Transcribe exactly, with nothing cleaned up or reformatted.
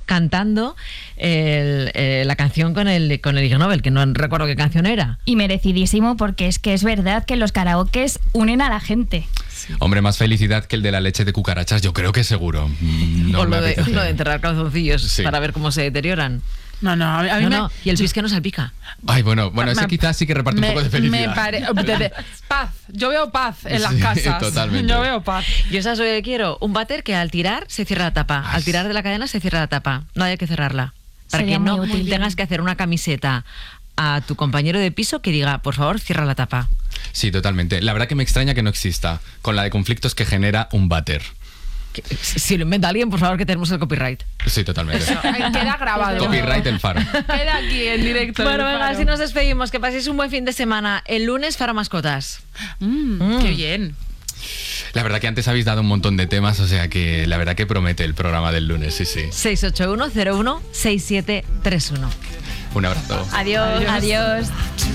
cantando el, eh, la canción con el, con el Ig Nobel, que no recuerdo qué canción era. Y merecidísimo, porque es que es verdad que los karaokes unen a la gente. Sí. Hombre, más felicidad que el de la leche de cucarachas, yo creo que seguro. No o lo de, apetece. lo de enterrar calzoncillos Sí. para ver cómo se deterioran. No, no, a mí, a mí no, me... no, y el pis que no salpica. Ay, bueno, bueno, ese Me- quizás sí que reparte me, un poco de felicidad. Me pare... de- de- paz, yo veo paz en las Sí, casas. totalmente. Yo veo paz. Yo sabes lo que quiero, un váter que al tirar se cierra la tapa, Ay, al tirar de la cadena se cierra la tapa, no hay que cerrarla. Para Sería que no muy útil. tengas que hacer una camiseta a tu compañero de piso que diga, por favor, cierra la tapa. Sí, totalmente. La verdad que me extraña que no exista, con la de conflictos que genera un váter. Que- si lo inventa alguien, por favor, que tenemos el copyright. Sí, totalmente. Ay, queda grabado. Copyright el faro. Queda aquí en directo. en Bueno, el venga, faro. así nos despedimos. Que paséis un buen fin de semana. El lunes, Faro Mascotas. Mm, Mm. Qué bien. La verdad que antes habéis dado un montón de temas, o sea que la verdad que promete el programa del lunes, sí, sí. seis ocho uno cero uno seis siete tres uno. Un abrazo. Adiós. Adiós. Adiós.